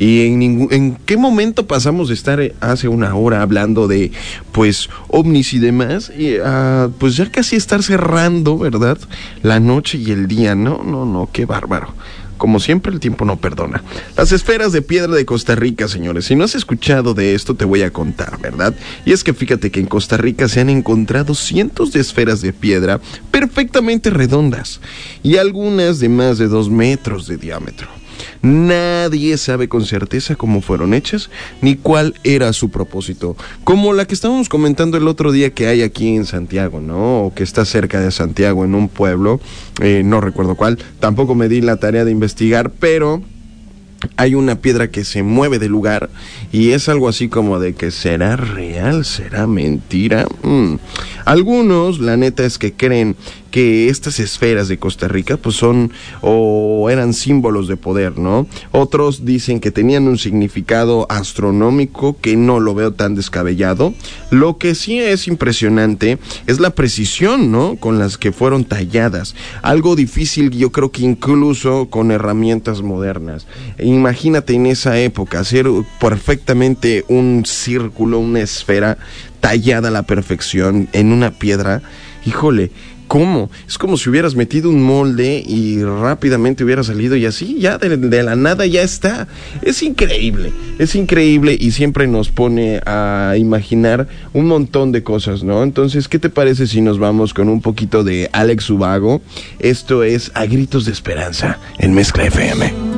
Y en qué momento pasamos de estar hace una hora hablando de, pues, ovnis y demás, y pues ya casi estar cerrando, ¿verdad? La noche y el día, no, qué bárbaro. Como siempre, el tiempo no perdona. Las esferas de piedra de Costa Rica, señores. Si no has escuchado de esto, te voy a contar, ¿verdad? Y es que fíjate que en Costa Rica se han encontrado cientos de esferas de piedra perfectamente redondas y algunas de más de 2 metros de diámetro. Nadie sabe con certeza cómo fueron hechas ni cuál era su propósito. Como la que estábamos comentando el otro día que hay aquí en Santiago, ¿no? O que está cerca de Santiago, en un pueblo, no recuerdo cuál. Tampoco me di la tarea de investigar, pero hay una piedra que se mueve de lugar y es algo así como de que ¿será real? ¿Será mentira? Algunos, la neta es que creen que estas esferas de Costa Rica pues son o eran símbolos de poder, ¿no? Otros dicen que tenían un significado astronómico que no lo veo tan descabellado. Lo que sí es impresionante es la precisión, ¿no? Con las que fueron talladas. Algo difícil, yo creo que incluso con herramientas modernas. Imagínate en esa época hacer perfectamente un círculo, una esfera tallada a la perfección en una piedra. Híjole, ¿cómo? Es como si hubieras metido un molde y rápidamente hubiera salido y así, ya de la nada ya está. Es increíble y siempre nos pone a imaginar un montón de cosas, ¿no? Entonces, ¿qué te parece si nos vamos con un poquito de Alex Ubago? Esto es A Gritos de Esperanza en Mezcla FM.